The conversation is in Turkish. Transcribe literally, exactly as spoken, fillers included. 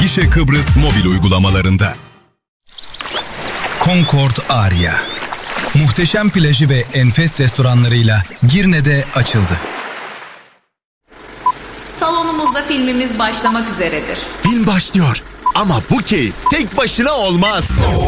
Gişe Kıbrıs mobil uygulamalarında. Concord Aria. Muhteşem plajı ve enfes restoranlarıyla Girne'de açıldı. Salonumuzda filmimiz başlamak üzeredir. Film başlıyor ama bu keyif tek başına olmaz.